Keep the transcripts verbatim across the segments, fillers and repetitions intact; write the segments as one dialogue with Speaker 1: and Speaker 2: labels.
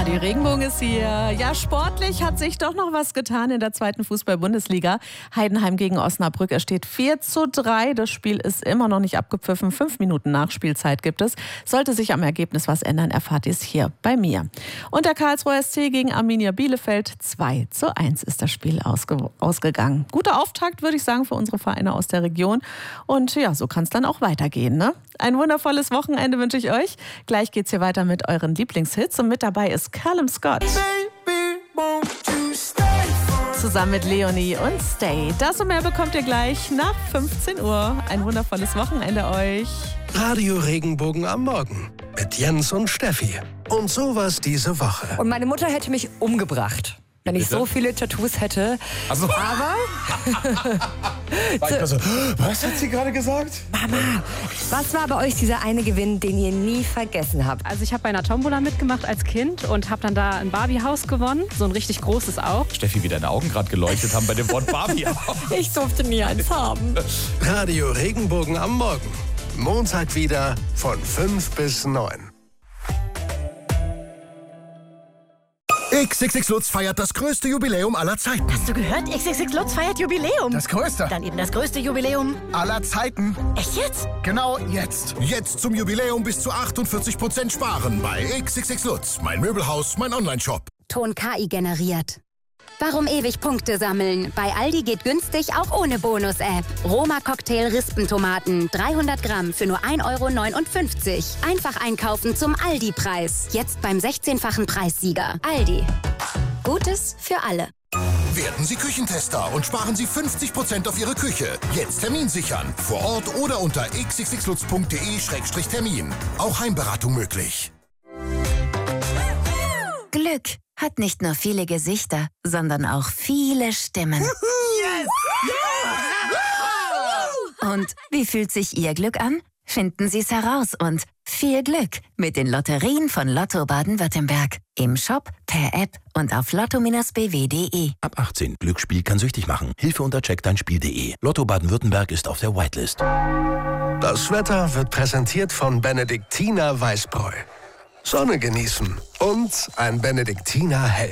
Speaker 1: Radio Regenbogen ist hier. Ja, sportlich hat sich doch noch was getan in der zweiten Fußball-Bundesliga. Heidenheim gegen Osnabrück. Es steht vier zu drei. Das Spiel ist immer noch nicht abgepfiffen. Fünf Minuten Nachspielzeit gibt es. Sollte sich am Ergebnis was ändern, erfahrt ihr es hier bei mir. Und der Karlsruher S C gegen Arminia Bielefeld. zwei zu eins ist das Spiel ausge- ausgegangen. Guter Auftakt, würde ich sagen, für unsere Vereine aus der Region. Und ja, so kann es dann auch weitergehen, ne? Ein wundervolles Wochenende wünsche ich euch. Gleich geht's hier weiter mit euren Lieblingshits. Und mit dabei ist Callum Scott. Zusammen mit Leonie und Stay. Das und mehr bekommt ihr gleich nach fünfzehn Uhr. Ein wundervolles Wochenende euch.
Speaker 2: Radio Regenbogen am Morgen mit Jens und Steffi. Und sowas diese Woche.
Speaker 3: Und meine Mutter hätte mich umgebracht, wenn ich
Speaker 4: Bitte?
Speaker 3: so viele Tattoos hätte.
Speaker 4: Also,
Speaker 3: Aber,
Speaker 4: also, was hat sie gerade gesagt?
Speaker 3: Mama, was war bei euch dieser eine Gewinn, den ihr nie vergessen habt?
Speaker 5: Also ich habe bei einer Tombola mitgemacht als Kind und habe dann da ein Barbie-Haus gewonnen. So ein richtig großes auch.
Speaker 4: Steffi, wie deine Augen gerade geleuchtet haben bei dem Wort Barbie.
Speaker 3: Ich durfte nie eins haben.
Speaker 2: Radio Regenbogen am Morgen. Montag wieder von fünf bis neun.
Speaker 6: X X X Lutz feiert das größte Jubiläum aller Zeiten.
Speaker 7: Hast du gehört? X X X Lutz feiert Jubiläum.
Speaker 6: Das größte
Speaker 7: Dann eben das größte Jubiläum
Speaker 6: aller Zeiten.
Speaker 7: Echt jetzt?
Speaker 6: Genau jetzt. Jetzt zum Jubiläum bis zu achtundvierzig Prozent sparen bei X X X Lutz. Mein Möbelhaus, mein Onlineshop.
Speaker 8: Ton K I generiert. Warum ewig Punkte sammeln? Bei Aldi geht günstig auch ohne Bonus-App. Roma-Cocktail Rispentomaten, dreihundert Gramm für nur ein Euro neunundfünfzig. Einfach einkaufen zum Aldi-Preis. Jetzt beim sechzehnfachen Preissieger. Aldi. Gutes für alle.
Speaker 6: Werden Sie Küchentester und sparen Sie fünfzig Prozent auf Ihre Küche. Jetzt Termin sichern. Vor Ort oder unter x x x lutz punkt de Schrägstrich Termin. Auch Heimberatung möglich.
Speaker 9: Glück hat nicht nur viele Gesichter, sondern auch viele Stimmen. Und wie fühlt sich Ihr Glück an? Finden Sie es heraus und viel Glück mit den Lotterien von Lotto Baden-Württemberg. Im Shop, per App und auf lotto Bindestrich b w punkt de.
Speaker 10: Ab achtzehn. Glücksspiel kann süchtig machen. Hilfe unter check dein Spiel punkt de. Lotto Baden-Württemberg ist auf der Whitelist.
Speaker 2: Das Wetter wird präsentiert von Benediktiner Weißbräu. Sonne genießen und ein Benediktiner Hell.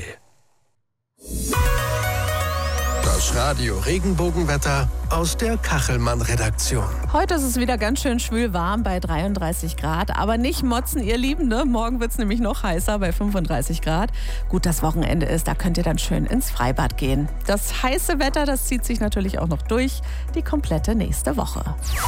Speaker 2: Das Radio Regenbogenwetter aus der Kachelmann-Redaktion.
Speaker 1: Heute ist es wieder ganz schön schwül warm bei dreiunddreißig Grad. Aber nicht motzen, ihr Lieben, ne? Morgen wird es nämlich noch heißer bei fünfunddreißig Grad. Gut, das Wochenende ist, da könnt ihr dann schön ins Freibad gehen. Das heiße Wetter, das zieht sich natürlich auch noch durch die komplette nächste Woche.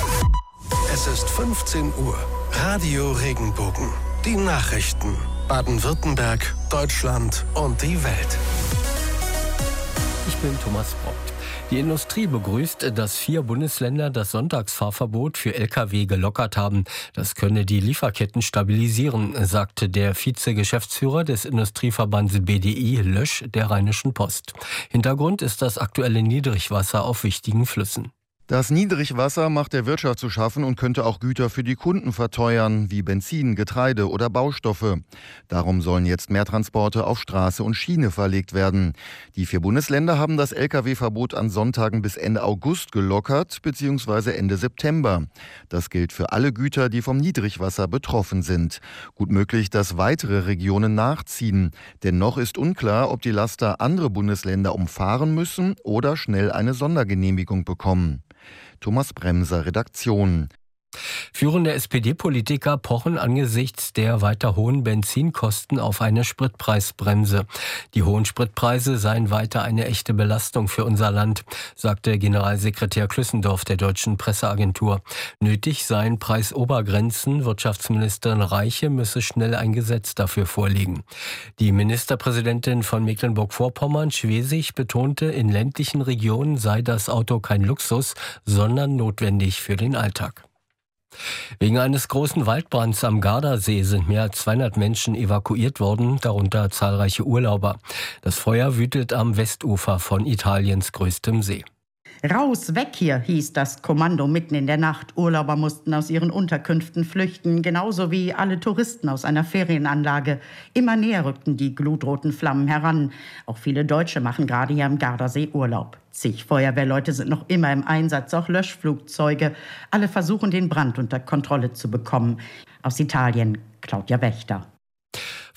Speaker 2: Es ist fünfzehn Uhr. Radio Regenbogen. Die Nachrichten. Baden-Württemberg, Deutschland und die Welt.
Speaker 11: Ich bin Thomas Brock. Die Industrie begrüßt, dass vier Bundesländer das Sonntagsfahrverbot für L K W gelockert haben. Das könne die Lieferketten stabilisieren, sagte der Vize-Geschäftsführer des Industrieverbands B D I, Lösch, der Rheinischen Post. Hintergrund ist das aktuelle Niedrigwasser auf wichtigen Flüssen.
Speaker 12: Das Niedrigwasser macht der Wirtschaft zu schaffen und könnte auch Güter für die Kunden verteuern, wie Benzin, Getreide oder Baustoffe. Darum sollen jetzt mehr Transporte auf Straße und Schiene verlegt werden. Die vier Bundesländer haben das L K W-Verbot an Sonntagen bis Ende August gelockert, bzw. Ende September. Das gilt für alle Güter, die vom Niedrigwasser betroffen sind. Gut möglich, dass weitere Regionen nachziehen. Denn noch ist unklar, ob die Laster andere Bundesländer umfahren müssen oder schnell eine Sondergenehmigung bekommen. Thomas Bremser, Redaktion.
Speaker 11: Führende S P D-Politiker pochen angesichts der weiter hohen Benzinkosten auf eine Spritpreisbremse. Die hohen Spritpreise seien weiter eine echte Belastung für unser Land, sagte Generalsekretär Klüssendorf der Deutschen Presseagentur. Nötig seien Preisobergrenzen. Wirtschaftsministerin Reiche müsse schnell ein Gesetz dafür vorlegen. Die Ministerpräsidentin von Mecklenburg-Vorpommern, Schwesig, betonte, in ländlichen Regionen sei das Auto kein Luxus, sondern notwendig für den Alltag. Wegen eines großen Waldbrands am Gardasee sind mehr als zweihundert Menschen evakuiert worden, darunter zahlreiche Urlauber. Das Feuer wütet am Westufer von Italiens größtem See.
Speaker 13: Raus, weg hier, hieß das Kommando mitten in der Nacht. Urlauber mussten aus ihren Unterkünften flüchten, genauso wie alle Touristen aus einer Ferienanlage. Immer näher rückten die glutroten Flammen heran. Auch viele Deutsche machen gerade hier am Gardasee Urlaub. Zig Feuerwehrleute sind noch immer im Einsatz, auch Löschflugzeuge. Alle versuchen, den Brand unter Kontrolle zu bekommen. Aus Italien, Claudia Wächter.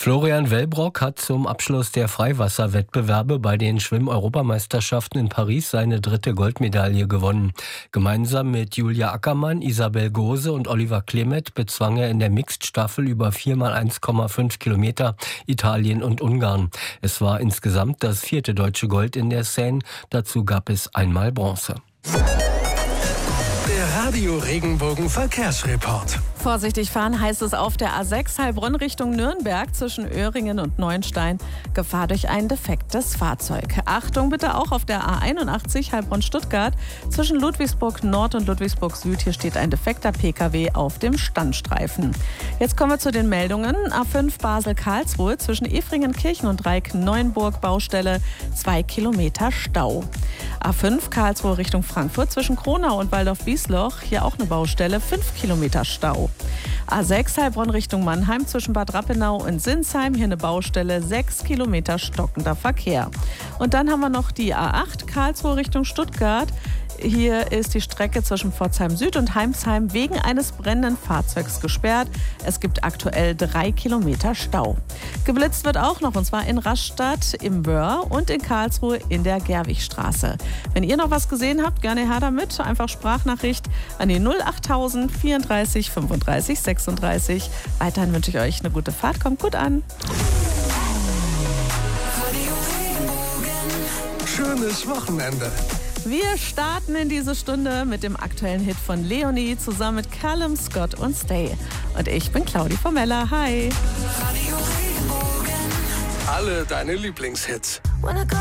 Speaker 11: Florian Wellbrock hat zum Abschluss der Freiwasserwettbewerbe bei den Schwimm-Europameisterschaften in Paris seine dritte Goldmedaille gewonnen. Gemeinsam mit Julia Ackermann, Isabel Gose und Oliver Klemet bezwang er in der Mixed-Staffel über vier mal eins Komma fünf Kilometer Italien und Ungarn. Es war insgesamt das vierte deutsche Gold in der Seine. Dazu gab es einmal Bronze.
Speaker 2: Der Radio Regenbogen Verkehrsreport.
Speaker 1: Vorsichtig fahren heißt es auf der A sechs Heilbronn Richtung Nürnberg zwischen Öhringen und Neuenstein. Gefahr durch ein defektes Fahrzeug. Achtung bitte auch auf der A einundachtzig Heilbronn-Stuttgart zwischen Ludwigsburg Nord und Ludwigsburg Süd. Hier steht ein defekter P K W auf dem Standstreifen. Jetzt kommen wir zu den Meldungen. A fünf Basel-Karlsruhe zwischen Efringen-Kirchen und Reik-Neuenburg Baustelle. Zwei Kilometer Stau. A fünf Karlsruhe Richtung Frankfurt zwischen Kronau und Waldorf-Wiesloch. Hier auch eine Baustelle. Fünf Kilometer Stau. A sechs Heilbronn Richtung Mannheim zwischen Bad Rappenau und Sinsheim. Hier eine Baustelle, sechs Kilometer stockender Verkehr. Und dann haben wir noch die A acht Karlsruhe Richtung Stuttgart. Hier ist die Strecke zwischen Pforzheim Süd und Heimsheim wegen eines brennenden Fahrzeugs gesperrt. Es gibt aktuell drei Kilometer Stau. Geblitzt wird auch noch, und zwar in Rastatt, im Wöhr und in Karlsruhe in der Gerwigstraße. Wenn ihr noch was gesehen habt, gerne her damit. Einfach Sprachnachricht an die null achttausend vierunddreißig fünfunddreißig sechsunddreißig. Weiterhin wünsche ich euch eine gute Fahrt. Kommt gut an.
Speaker 2: Schönes Wochenende.
Speaker 1: Wir starten in diese Stunde mit dem aktuellen Hit von Leonie zusammen mit Callum Scott und Stay. Und ich bin Claudi Formella. Hi.
Speaker 2: Alle deine Lieblingshits.